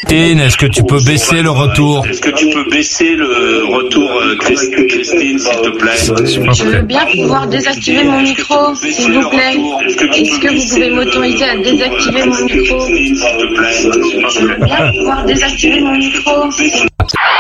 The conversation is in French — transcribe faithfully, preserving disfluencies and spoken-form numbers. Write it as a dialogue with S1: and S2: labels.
S1: Christine, est-ce que tu peux baisser le retour?
S2: Est-ce que tu peux baisser le retour, euh, Christine, Christine, s'il te plaît?
S3: Je veux bien pouvoir désactiver mon micro, s'il vous plaît. Est-ce que vous pouvez m'autoriser à désactiver mon micro? Je veux bien pouvoir désactiver mon micro.